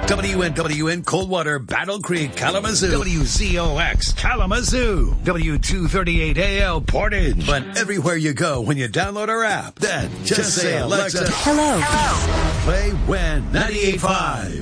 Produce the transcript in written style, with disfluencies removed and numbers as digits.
WNWN Coldwater, Battle Creek, Kalamazoo. WZOX Kalamazoo. W238AL Portage. But everywhere you go when you download our app, then just say, Alexa, Hello. Play When 98.5.